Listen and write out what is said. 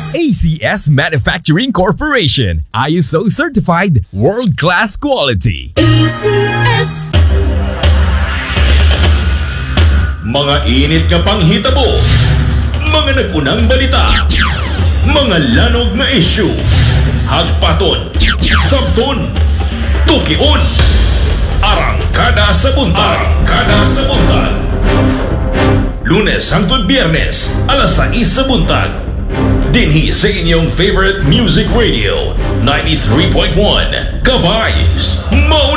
ACS Manufacturing Corporation, ISO certified, world-class quality. ACS. Mga init nga panghitabo, mga nagunang balita, mga lanog na issue, hagpaton, sabton, tukion, arangkada sa buntag, Lunes hangtod Biyernes, alas 6 sa buntag. Dinhi sa inyong favorite music radio, 93.1 Ka-Vibes. Mauna!